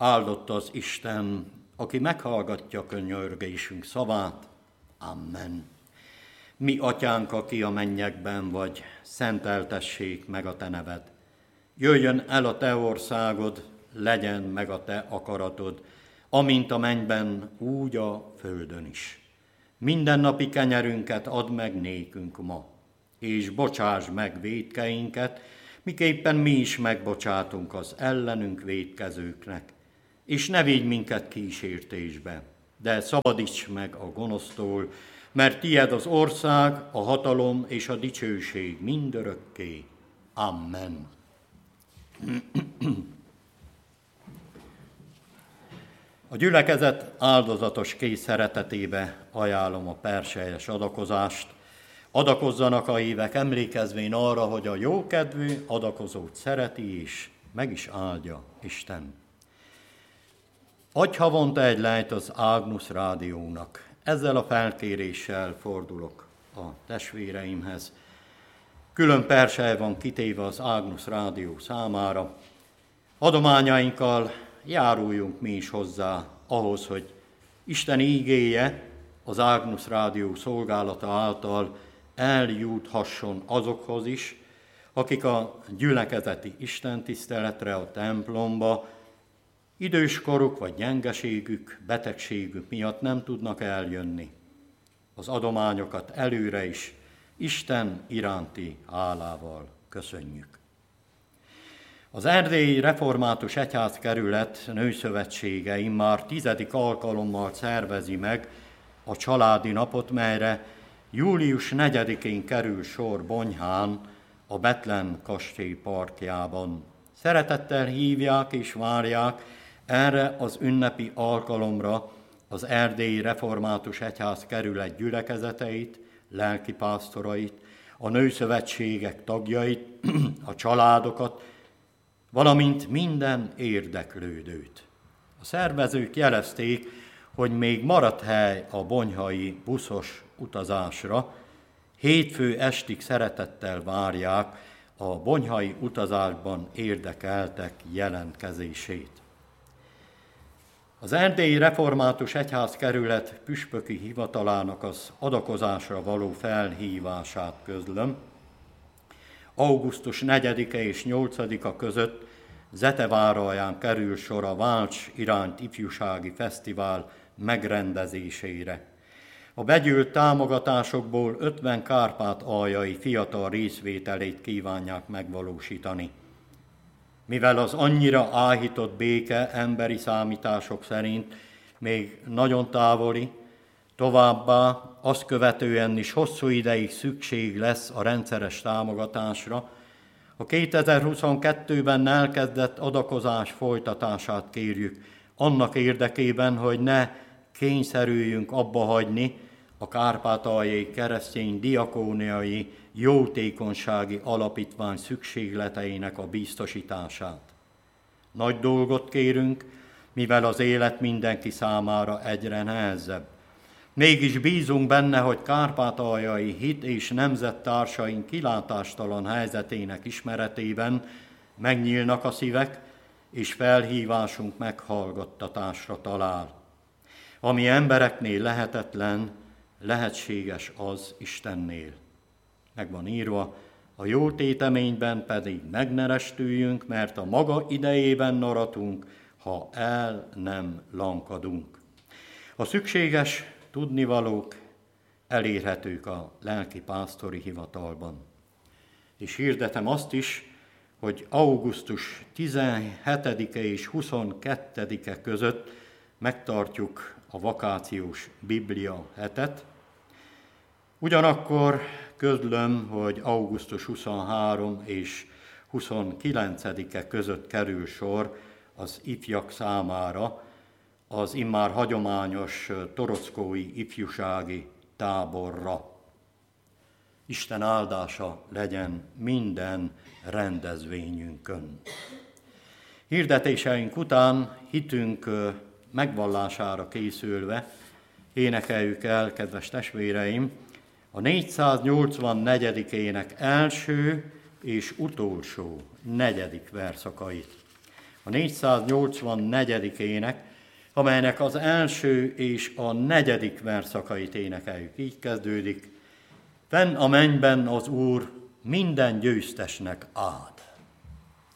Áldott az Isten, aki meghallgatja könyörgésünk szavát. Amen. Mi atyánk, aki a mennyekben vagy, szenteltessék meg a te neved. Jöjjön el a te országod, legyen meg a te akaratod, amint a mennyben, úgy a földön is. Mindennapi kenyerünket add meg nékünk ma, és bocsáss meg vétkeinket, miképpen mi is megbocsátunk az ellenünk vétkezőknek. És ne vigy minket kísértésbe, de szabadíts meg a gonosztól, mert tied az ország, a hatalom és a dicsőség mindörökké. Amen. A gyülekezet áldozatos kész szeretetébe ajánlom a perselyes adakozást. Adakozzanak a hívek, emlékezvén arra, hogy a jókedvű adakozót szereti és meg is áldja Isten. Adj havonta egy lejt az Agnus Rádiónak. Ezzel a felkéréssel fordulok a testvéreimhez. Külön persely van kitéve az Agnus Rádió számára. Adományainkkal járuljunk mi is hozzá ahhoz, hogy Isten ígéje az Agnus Rádió szolgálata által eljuthasson azokhoz is, akik a gyülekezeti istentiszteletre, a templomba időskoruk vagy gyengeségük, betegségük miatt nem tudnak eljönni. Az adományokat előre is Isten iránti hálával köszönjük. Az Erdélyi Református Egyházkerület Nőszövetsége immár 10. alkalommal szervezi meg a családi napot, melyre július 4-én kerül sor Bonyhán, a Bethlen kastély parkjában. Szeretettel hívják és várják erre az ünnepi alkalomra az Erdélyi Református Egyházkerület gyülekezeteit, lelkipásztorait, a nőszövetségek tagjait, a családokat, valamint minden érdeklődőt. A szervezők jelezték, hogy még maradt hely a bonyhai buszos utazásra. Hétfő estig szeretettel várják a bonyhai utazásban érdekeltek jelentkezését. Az Erdélyi Református Egyházkerület püspöki hivatalának az adakozásra való felhívását közlöm. Augusztus 4-e és 8-a között Zeteváraján kerül sor a Válcs irányt ifjúsági fesztivál megrendezésére. A begyűlt támogatásokból 50 kárpátaljai fiatal részvételét kívánják megvalósítani. Mivel az annyira áhított béke emberi számítások szerint még nagyon távoli, továbbá azt követően is hosszú ideig szükség lesz a rendszeres támogatásra, a 2022-ben elkezdett adakozás folytatását kérjük, annak érdekében, hogy ne kényszerüljünk abba hagyni a Kárpátaljai Keresztény Diakóniai Jótékonysági Alapítvány szükségleteinek a biztosítását. Nagy dolgot kérünk, mivel az élet mindenki számára egyre nehezebb. Mégis bízunk benne, hogy kárpátaljai hit és nemzettársaink kilátástalan helyzetének ismeretében megnyílnak a szívek, és felhívásunk meghallgattatásra talál. Ami embereknél lehetetlen, lehetséges az Istennél. Meg van írva, a jó téteményben pedig megnerestüljünk, mert a maga idejében aratunk, ha el nem lankadunk. A szükséges tudnivalók elérhetők a lelkipásztori hivatalban. És hirdetem azt is, hogy augusztus 17-e és 22-e között megtartjuk a vakációs Biblia hetet. Ugyanakkor közlöm, hogy augusztus 23 és 29-e között kerül sor az ifjak számára az immár hagyományos torockói ifjúsági táborra. Isten áldása legyen minden rendezvényünkön. Hirdetéseink után hitünk megvallására készülve énekeljük el, kedves testvéreim, a 484. ének első és utolsó 4. verszakait. A 484. ének, amelynek az első és a 4. verszakait énekeljük. Így kezdődik: Fenn a mennyben az Úr minden győztesnek áld.